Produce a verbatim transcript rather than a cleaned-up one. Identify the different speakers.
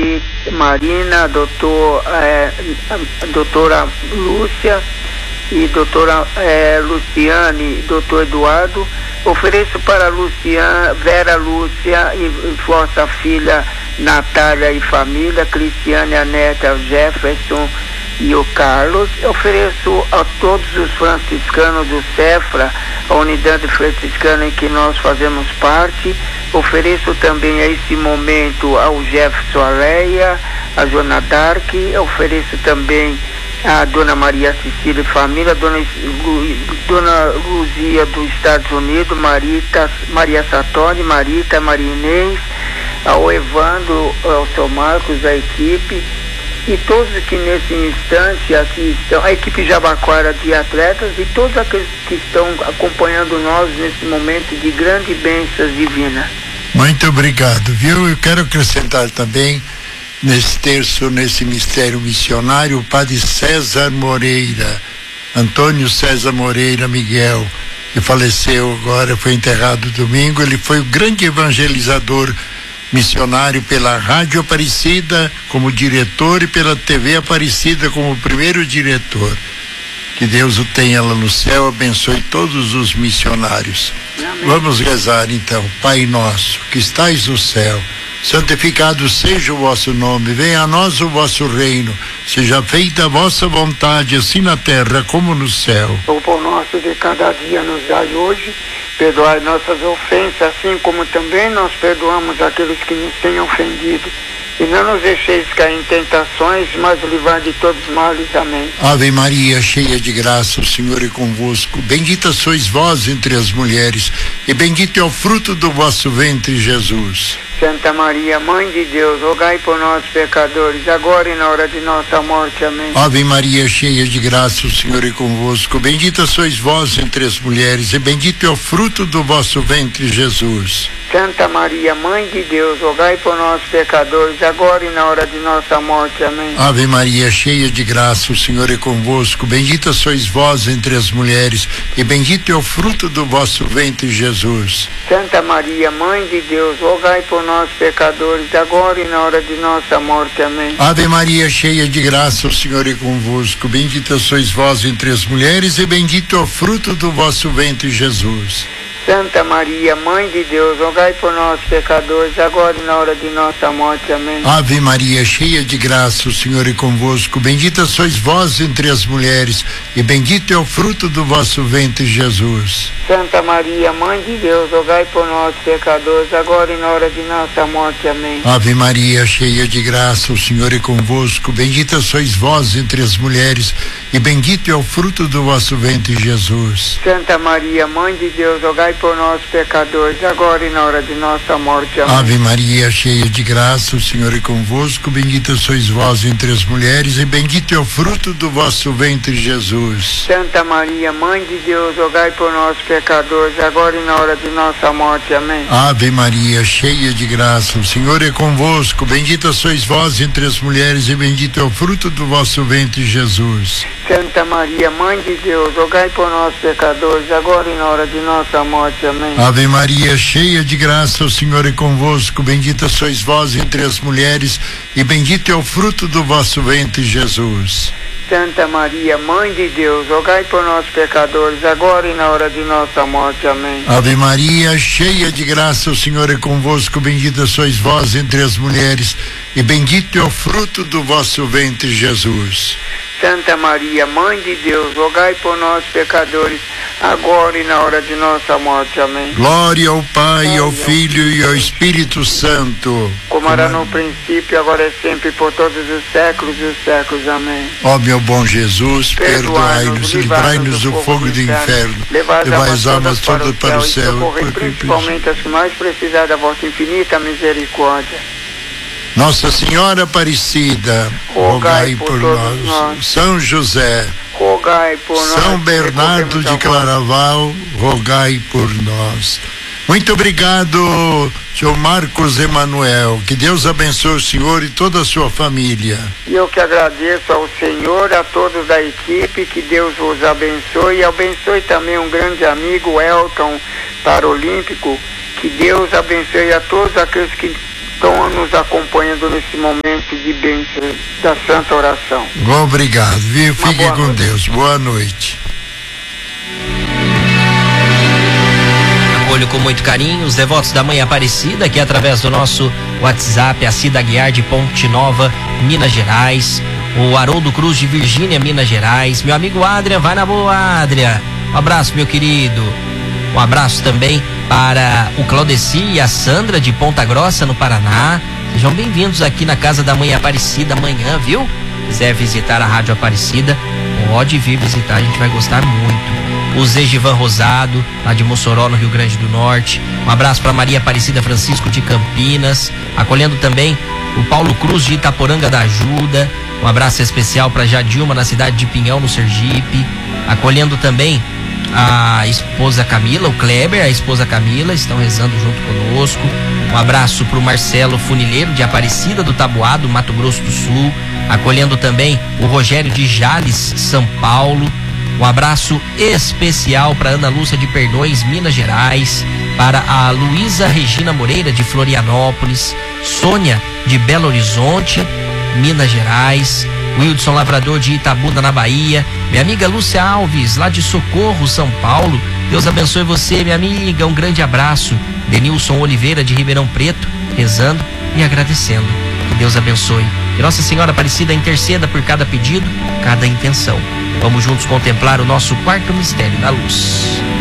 Speaker 1: Mari, Marina, doutor, é, a doutora Lúcia e doutora é, Luciane, doutor Eduardo. Ofereço para Luciana, Vera Lúcia e, e vossa filha Natália e família, Cristiane, a neta, o Jefferson e o Carlos. Ofereço a todos os franciscanos do Cefra, a unidade franciscana em que nós fazemos parte. Ofereço também a esse momento ao Jefferson Aleia, a Joana Dark. Ofereço também a Dona Maria Cecília e família, Dona, Lu, Dona Luzia dos Estados Unidos, Marita, Maria Sartori, Marita, Maria Inês, ao Evandro, ao seu Marcos, a equipe, e todos que nesse instante aqui estão, a equipe Jabaquara de atletas e todos aqueles que estão acompanhando nós nesse momento de grande bênção divina.
Speaker 2: Muito obrigado, viu? Eu quero acrescentar também nesse terço, nesse mistério missionário, o padre César Moreira, Antônio César Moreira Miguel, que faleceu agora, foi enterrado domingo. Ele foi o grande evangelizador missionário pela Rádio Aparecida como diretor e pela T V Aparecida como primeiro diretor. Que Deus o tenha lá no céu, abençoe todos os missionários. Amém. Vamos rezar então. Pai nosso, que estais no céu, santificado seja o vosso nome, venha a nós o vosso reino, seja feita a vossa vontade, assim na terra como no céu.
Speaker 1: O pão nosso de cada dia nos dai hoje, perdoai nossas ofensas, assim como também nós perdoamos aqueles que nos têm ofendido. E não nos deixeis cair em tentações, mas livrai de todos os males. Amém.
Speaker 2: Ave Maria, cheia de graça, o Senhor é convosco. Bendita sois vós entre as mulheres, e bendito é o fruto do vosso ventre, Jesus.
Speaker 1: Santa Maria, Mãe de Deus, rogai por nós, pecadores, agora e na hora de nossa morte. Amém.
Speaker 2: Ave Maria, cheia de graça, o Senhor é convosco. Bendita sois vós entre as mulheres, e bendito é o fruto do vosso ventre, Jesus.
Speaker 1: Santa Maria, Mãe de Deus, rogai por nós, pecadores, agora e na hora de nossa morte. Amém.
Speaker 2: Ave Maria, cheia de graça, o Senhor é convosco. Bendita sois vós entre as mulheres, e bendito é o fruto do vosso ventre, Jesus.
Speaker 1: Santa Maria, Mãe de Deus, rogai por nós, pecadores, agora e na hora de nossa morte. Amém.
Speaker 2: Ave Maria, cheia de graça, o Senhor é convosco. Bendita sois vós entre as mulheres, e bendito é o fruto do vosso ventre, Jesus.
Speaker 1: Santa Maria, Mãe de Deus, rogai por nós, pecadores, agora e na hora de nossa morte. Amém.
Speaker 2: Ave Maria, cheia de graça, o Senhor é convosco. Bendita sois vós entre as mulheres, e bendito é o fruto do vosso ventre, Jesus.
Speaker 1: Santa Maria, Mãe de Deus, rogai por nós, pecadores, agora e na hora de nossa morte. Amém.
Speaker 2: Ave Maria, cheia de graça, o Senhor é convosco. Bendita sois vós entre as mulheres, e bendito é o fruto do vosso ventre, Jesus.
Speaker 1: Santa Maria, Mãe de Deus, rogai por nós, pecadores, agora e na hora de nossa morte. Amém.
Speaker 2: Ave Maria, cheia de graça, o Senhor é convosco. Bendita sois vós entre as mulheres, e bendito é o fruto do vosso ventre, Jesus.
Speaker 1: Santa Maria, Mãe de Deus, rogai por nós, pecadores, agora e na hora de nossa morte. Amém.
Speaker 2: Ave Maria, cheia de graça, o Senhor é convosco. Bendita sois vós entre as mulheres, e bendito é o fruto do vosso ventre, Jesus.
Speaker 1: Santa Maria, Mãe de Deus, rogai por nós, pecadores, agora e na hora de nossa morte. Amém.
Speaker 2: Ave Maria, cheia de graça, o Senhor é convosco. Bendita sois vós entre as mulheres, e bendito é o fruto do vosso ventre, Jesus.
Speaker 1: Santa Maria, Mãe de Deus, rogai por nós, pecadores, agora e na hora de nossa morte. Amém.
Speaker 2: Ave Maria, cheia de graça, o Senhor é convosco. Bendita sois vós entre as mulheres, e bendito é o fruto do vosso ventre, Jesus.
Speaker 1: Santa Maria, Mãe de Deus, rogai por nós, pecadores, agora e na hora de nossa morte. Amém.
Speaker 2: Glória ao Pai, ao Filho e ao Espírito Santo.
Speaker 1: Como era no princípio, agora é sempre, por todos os séculos dos séculos. Amém.
Speaker 2: Ó meu bom Jesus, perdoai-nos, livrai-nos do fogo do inferno, levai as almas todas para o céu,
Speaker 1: e socorrei principalmente as que mais precisarem da vossa infinita misericórdia.
Speaker 2: Nossa Senhora Aparecida, rogai por nós. nós. São José,
Speaker 1: rogai por nós.
Speaker 2: São Bernardo de Claraval, rogai por nós. Muito obrigado, senhor Marcos Emanuel. Que Deus abençoe o senhor e toda a sua família.
Speaker 1: E eu que agradeço ao senhor, a todos da equipe, que Deus vos abençoe. E abençoe também um grande amigo, Elton Paralímpico. Que Deus abençoe a todos aqueles que estão nos acompanhando nesse momento de bênção da Santa Oração.
Speaker 2: Obrigado, viu? Fique com
Speaker 1: noite.
Speaker 2: Deus. Boa noite.
Speaker 3: Acolho com muito carinho os devotos da Mãe Aparecida, aqui através do nosso WhatsApp, a Cida Aguiar de Ponte Nova, Minas Gerais, o Haroldo Cruz de Virgínia, Minas Gerais, meu amigo Adria, vai na boa, Adria. Um abraço, meu querido. Um abraço também para o Claudeci e a Sandra de Ponta Grossa, no Paraná. Sejam bem-vindos aqui na casa da Mãe Aparecida amanhã, viu? Quiser visitar a Rádio Aparecida, pode vir visitar, a gente vai gostar muito. O Zé Givan Rosado, lá de Mossoró, no Rio Grande do Norte. Um abraço para Maria Aparecida Francisco de Campinas, acolhendo também o Paulo Cruz de Itaporanga da Ajuda. Um abraço especial para Jadilma, na cidade de Pinhão, no Sergipe, acolhendo também a esposa Camila, o Kleber, a esposa Camila, estão rezando junto conosco. Um abraço para o Marcelo Funileiro de Aparecida do Taboado, Mato Grosso do Sul, acolhendo também o Rogério de Jales, São Paulo. Um abraço especial para Ana Lúcia de Perdões, Minas Gerais, para a Luísa Regina Moreira de Florianópolis, Sônia de Belo Horizonte, Minas Gerais, Wildson Lavrador de Itabuna, na Bahia, minha amiga Lúcia Alves, lá de Socorro, São Paulo. Deus abençoe você, minha amiga, um grande abraço. Denilson Oliveira de Ribeirão Preto, rezando e agradecendo. Que Deus abençoe. Que Nossa Senhora Aparecida interceda por cada pedido, cada intenção. Vamos juntos contemplar o nosso quarto mistério da luz.